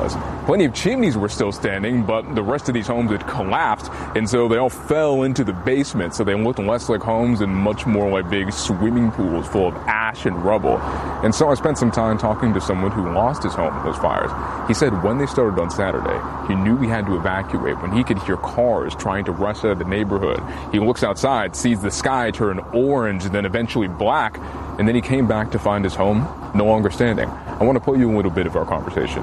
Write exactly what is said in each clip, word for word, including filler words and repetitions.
was. Plenty of chimneys were still standing, but the rest of these homes had collapsed, and so they all fell into the basement, so they looked less like homes and much more like big swimming pools full of ash and rubble. And so I spent some time talking to someone who lost his home in those fires. He said when they started on Saturday, he knew he had to evacuate when he could hear cars trying to rush out of the neighborhood. He looks outside, sees the sky turn orange and then eventually black, and then he came back to find his home no longer standing. I want to play you a little bit of our conversation.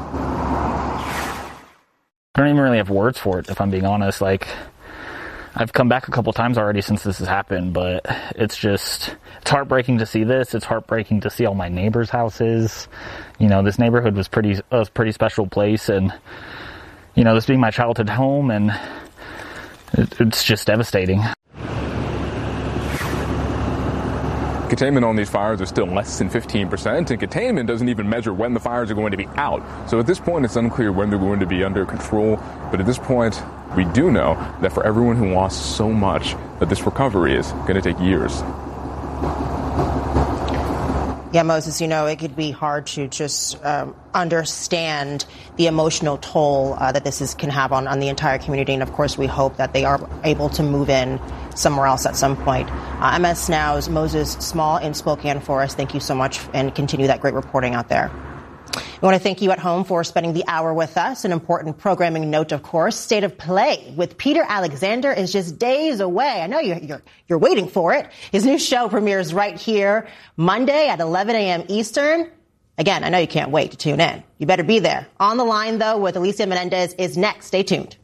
I don't even really have words for it, if I'm being honest. Like, I've come back a couple times already since this has happened, but it's just, it's heartbreaking to see this. It's heartbreaking to see all my neighbors' houses. You know, this neighborhood was pretty, a pretty special place, and, you know, this being my childhood home, and it, it's just devastating. Containment on these fires is still less than fifteen percent, and containment doesn't even measure when the fires are going to be out. So at this point, it's unclear when they're going to be under control. But at this point, we do know that for everyone who lost so much, that this recovery is going to take years. Yeah, Moses, you know, it could be hard to just um, understand the emotional toll uh, that this is, can have on, on the entire community. And, of course, we hope that they are able to move in somewhere else at some point. Uh, M S Now's Moses Small in Spokane for us. Thank you so much, and continue that great reporting out there. I want to thank you at home for spending the hour with us. An important programming note, of course, State of Play with Peter Alexander is just days away. I know you're, you're, you're waiting for it. His new show premieres right here Monday at eleven a.m. Eastern. Again, I know you can't wait to tune in. You better be there. On the Line, though, with Alicia Menendez is next. Stay tuned.